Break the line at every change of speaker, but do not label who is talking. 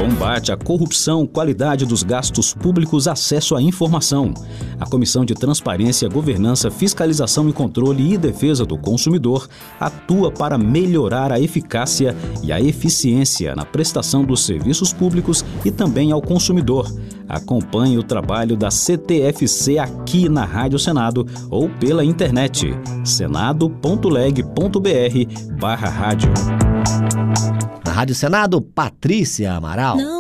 Combate à corrupção, qualidade dos gastos públicos, acesso à informação. A Comissão de Transparência, Governança, Fiscalização e Controle e Defesa do Consumidor atua para melhorar a eficácia e a eficiência na prestação dos serviços públicos e também ao consumidor. Acompanhe o trabalho da CTFC aqui na Rádio Senado ou pela internet senado.leg.br/rádio.
Na Rádio Senado, Patrícia Amaral.
Não